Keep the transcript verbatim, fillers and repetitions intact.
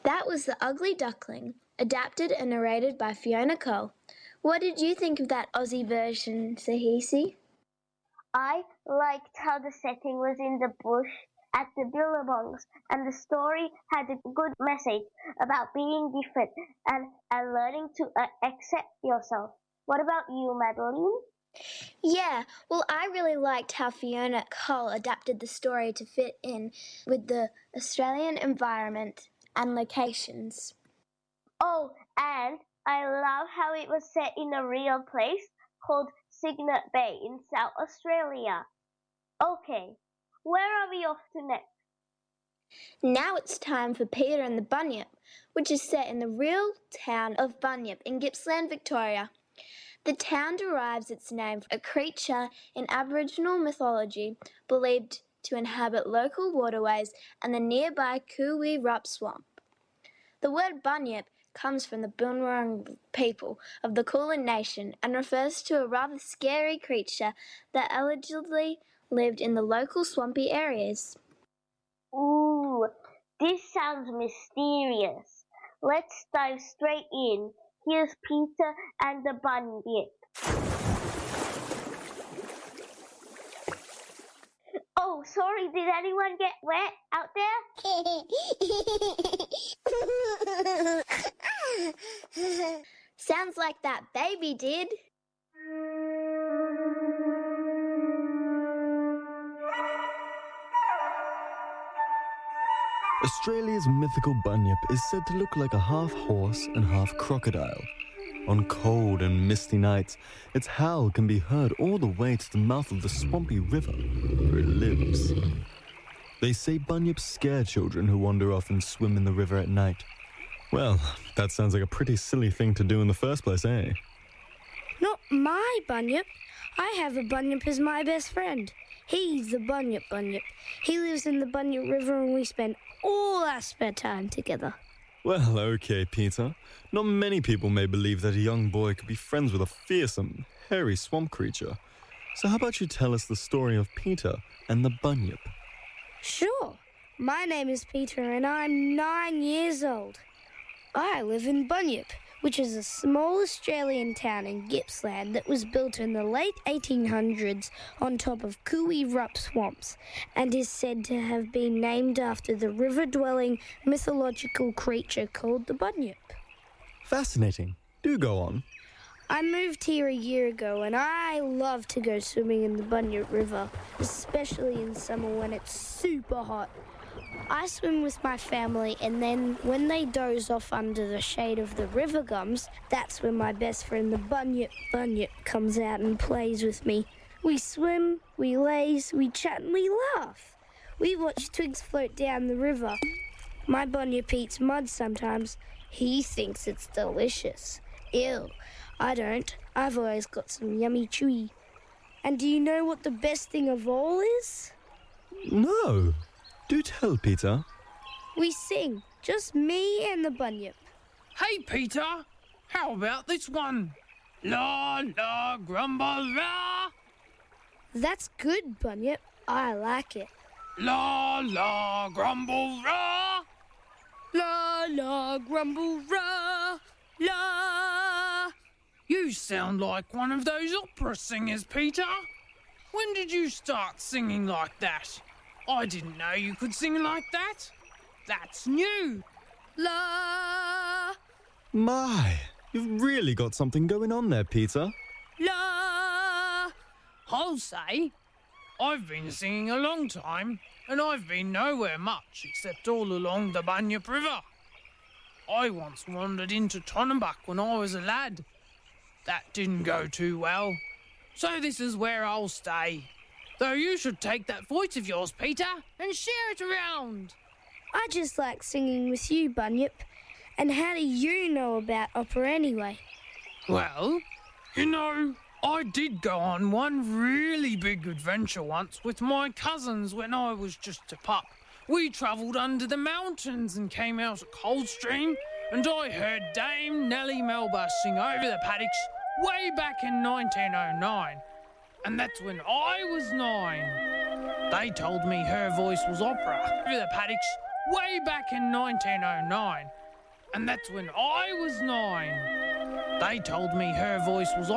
That was The Ugly Duckling, adapted and narrated by Fiona Cole. What did you think of that Aussie version, Sahisi? I liked how the setting was in the bush at the Billabongs, and the story had a good message about being different and, and learning to uh, accept yourself. What about you, Madeline? Yeah, well, I really liked how Fiona Cole adapted the story to fit in with the Australian environment and locations. Oh, and I love how it was set in a real place called Cygnet Bay in South Australia. Okay, where are we off to next? Now it's time for Peter and the Bunyip, which is set in the real town of Bunyip in Gippsland, Victoria. The town derives its name from a creature in Aboriginal mythology believed to inhabit local waterways and the nearby Koo-wee Rup Swamp. The word Bunyip comes from the Boonwurrung people of the Kulin Nation and refers to a rather scary creature that allegedly lived in the local swampy areas. Ooh, this sounds mysterious. Let's dive straight in. Here's Peter and the Bunyip. Oh, sorry, did anyone get wet out there? Sounds like that baby did. Australia's mythical bunyip is said to look like a half horse and half crocodile. On cold and misty nights, its howl can be heard all the way to the mouth of the swampy river where it lives. They say bunyips scare children who wander off and swim in the river at night. Well, that sounds like a pretty silly thing to do in the first place, eh? Not my bunyip. I have a bunyip as my best friend. He's the bunyip bunyip. He lives in the Bunyip River and we spend all our spare time together. Well, okay, Peter. Not many people may believe that a young boy could be friends with a fearsome, hairy swamp creature. So how about you tell us the story of Peter and the bunyip? Sure. My name is Peter and I'm nine years old. I live in Bunyip, which is a small Australian town in Gippsland that was built in the late eighteen hundreds on top of Koo-wee Rup swamps and is said to have been named after the river-dwelling mythological creature called the bunyip. Fascinating. Do go on. I moved here a year ago and I love to go swimming in the Bunyip River, especially in summer when it's super hot. I swim with my family and then when they doze off under the shade of the river gums, that's when my best friend the Bunyip Bunyip comes out and plays with me. We swim, we laze, we chat and we laugh. We watch twigs float down the river. My bunyip eats mud sometimes. He thinks it's delicious. Ew, I don't. I've always got some yummy chewy. And do you know what the best thing of all is? No. Do tell, Peter. We sing, just me and the bunyip. Hey, Peter, how about this one? La, la, grumble, la. That's good, Bunyip. I like it. La, la, grumble, ra. La, la, grumble, ra, la. You sound like one of those opera singers, Peter. When did you start singing like that? I didn't know you could sing like that. That's new. La. My, you've really got something going on there, Peter. La. I'll say. I've been singing a long time, and I've been nowhere much except all along the Bunyip River. I once wandered into Tonnebuck when I was a lad. That didn't go too well. So this is where I'll stay. Though you should take that voice of yours, Peter, and share it around. I just like singing with you, Bunyip. And how do you know about opera anyway? Well, you know, I did go on one really big adventure once with my cousins when I was just a pup. We travelled under the mountains and came out at Coldstream, and I heard Dame Nellie Melba sing over the paddocks way back in nineteen oh nine. And that's when I was nine. They told me her voice was opera over the paddocks way back in nineteen oh nine. and that's when I was nine. They told me her voice was